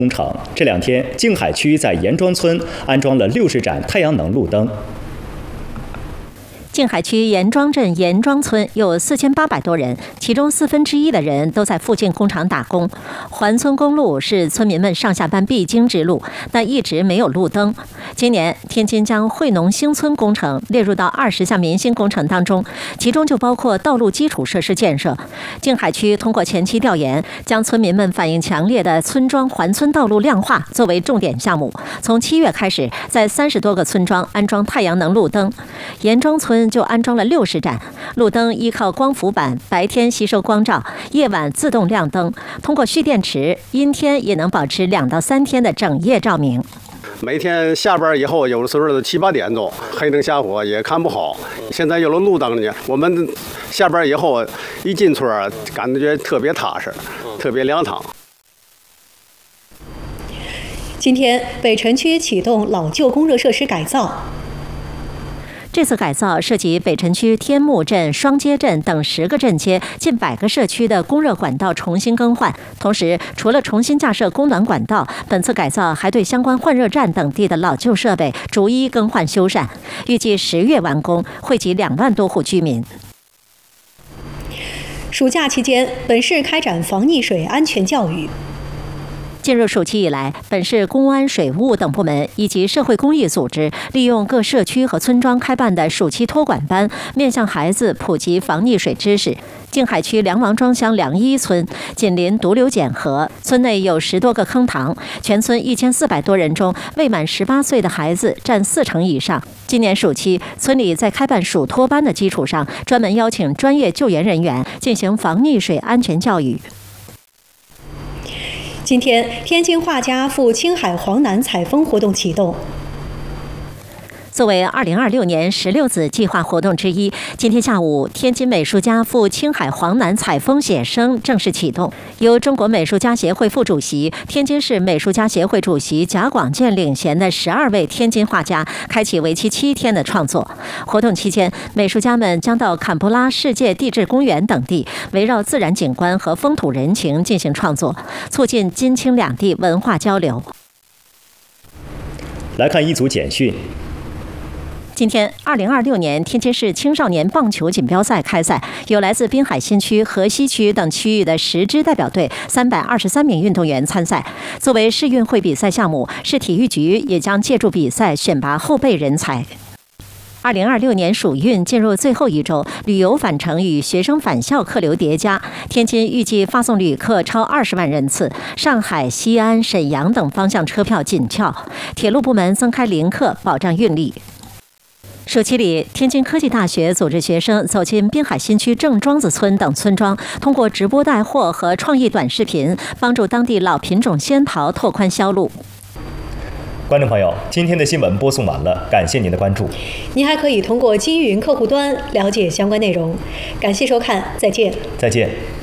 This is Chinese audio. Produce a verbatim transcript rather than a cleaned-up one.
工程这两天，静海区在严庄村安装了六十盏太阳能路灯。 静海区严庄镇严庄村有四千八百多人，其中四分之一的人都在附近工厂打工。环村公路是村民们上下班必经之路，但一直没有路灯。今年，天津将惠农新村工程列入到二十项民心工程当中，其中就包括道路基础设施建设。静海区通过前期调研，将村民们反映强烈的村庄环村道路亮化作为重点项目。从七月开始，在三十多个村庄安装太阳能路灯。严庄村就安装了六十盏路灯，依靠光伏板，白天吸收光照，夜晚自动亮灯。通过蓄电池，阴天也能保持两到三天的整夜照明。 每天下班以后，有的时候七八点钟，黑灯瞎火也看不好。现在有了路灯呢，我们下班以后一进村，感觉特别踏实，特别凉堂。 今天，北辰区启动老旧供热设施改造。 这次改造涉及北辰区天目镇、双街镇等十个镇街近百个社区的供热管道重新更换。同时，除了重新架设供暖管道，本次改造还对相关换热站等地的老旧设备逐一更换修缮。预计十月完工，惠及两万多户居民。 暑假期间，本市开展防溺水安全教育。 进入暑期以来，本市公安、水务等部门以及社会公益组织，利用各社区和村庄开办的暑期托管班，面向孩子普及防溺水知识。静海区梁王庄乡梁一村紧邻毒瘤碱河，村内有十多个坑塘，全村一千四百多人中，未满十八岁的孩子占四成以上。今年暑期，村里在开办暑托班的基础上，专门邀请专业救援人员进行防溺水安全教育。 今天，天津画家赴青海黄南采风活动启动。 作为二零二六年十六子计划活动之一，今天下午，天津美术家赴青海黄南采风写生正式启动。由中国美术家协会副主席、天津市美术家协会主席贾广建领衔的十二位天津画家，开启为期七天的创作。活动期间，美术家们将到坎布拉世界地质公园等地，围绕自然景观和风土人情进行创作，促进津青两地文化交流。 来看一组简讯。 今天，二零二六年天津市青少年棒球锦标赛开赛，有来自滨海新区、河西区等区域的十支代表队，三百二十三名运动员参赛。作为市运会比赛项目，市体育局也将借助比赛选拔后备人才。二零二六年暑运进入最后一周，旅游返程与学生返校客流叠加，天津预计发送旅客超二十万人次，上海、西安、沈阳等方向车票紧俏，铁路部门增开临客，保障运力。暑期里，天津科技大学组织学生走进滨海新区郑庄子村等村庄，通过直播带货和创意短视频，帮助当地老品种仙桃拓宽销路。 观众朋友，今天的新闻播送完了，感谢您的关注。 您还可以通过金云客户端了解相关内容。感谢收看，再见。 再见。